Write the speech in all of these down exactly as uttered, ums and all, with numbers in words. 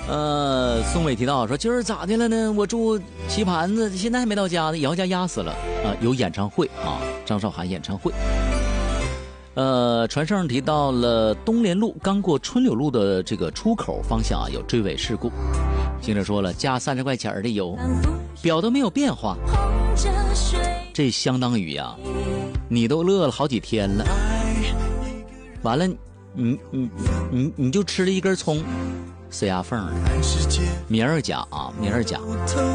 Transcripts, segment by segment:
呃，宋伟提到说，今儿咋的了呢？我住棋盘子，现在还没到家呢，姚家压死了啊、呃！有演唱会啊，张韶涵演唱会。呃，传声提到了东联路刚过春柳路的这个出口方向啊，有追尾事故。行者说了，加三十块钱的油，表都没有变化，这相当于呀、啊，你都乐了好几天了，完了，你你你你就吃了一根葱。塞牙缝儿，米尔甲啊，米尔甲。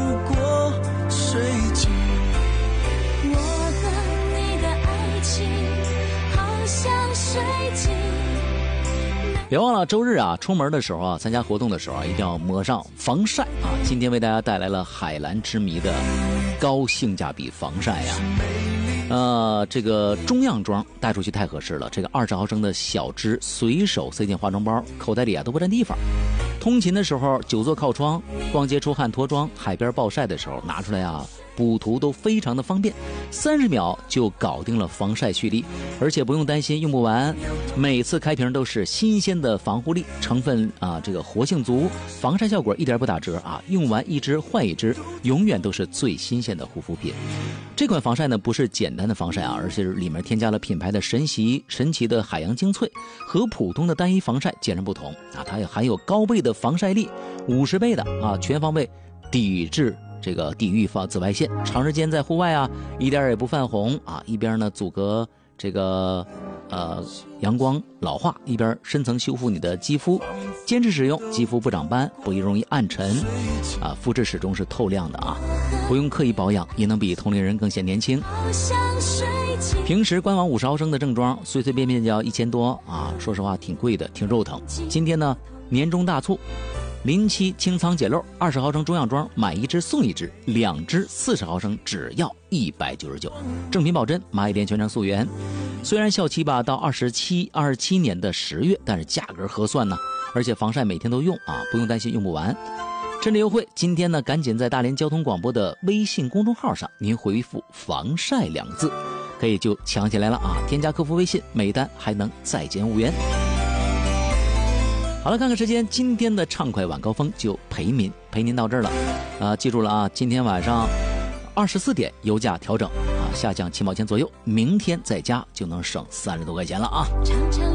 别忘了周日啊，出门的时候啊，参加活动的时候啊，一定要抹上防晒啊。今天为大家带来了海蓝之谜的高性价比防晒呀、啊。呃，这个中样装带出去太合适了，这个二十毫升的小支随手塞进化妆包，口袋里啊都不占地方。通勤的时候，久坐靠窗，逛街出汗脱妆，海边暴晒的时候拿出来啊，补涂都非常的方便，三十秒就搞定了防晒蓄力，而且不用担心用不完，每次开瓶都是新鲜的防护力，成分啊这个活性足，防晒效果一点不打折啊，用完一支换一支，永远都是最新鲜的护肤品。这款防晒呢不是简单的防晒啊，而是里面添加了品牌的神奇神奇的海洋精粹，和普通的单一防晒截然不同啊，它也含有高倍的防晒力，五十倍的啊，全方位抵制这个抵御紫外线，长时间在户外啊，一点也不泛红啊，一边呢阻隔这个呃阳光老化，一边深层修复你的肌肤，坚持使用，肌肤不长斑，不容易暗沉啊，肤质始终是透亮的啊，不用刻意保养，也能比同龄人更显年轻。平时官网五十毫升的正装，随随便便就要一千多啊，说实话挺贵的，挺肉疼。今天呢，年终大促。临期清仓捡漏，二十毫升中样装买一支送一支，两支四十毫升只要一百九十九，正品保真，蚂蚁店全程溯源。虽然效期吧到二十七二十七年的十月，但是价格合算呢，而且防晒每天都用啊，不用担心用不完。趁着优惠，今天呢赶紧在大连交通广播的微信公众号上，您回复防晒两个字，可以就抢起来了啊！添加客服微信，每单还能再减五元。好了，看看时间，今天的畅快晚高峰就陪您陪您到这儿了，啊，记住了啊，今天晚上二十四点油价调整啊，下降七毛钱左右，明天在家就能省三十多块钱了啊。常常